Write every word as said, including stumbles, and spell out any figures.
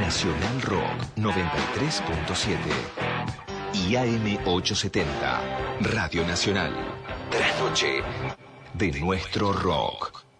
Nacional Rock noventa y tres punto siete y A M ochocientos setenta, Radio Nacional. Trasnoche de nuestro rock.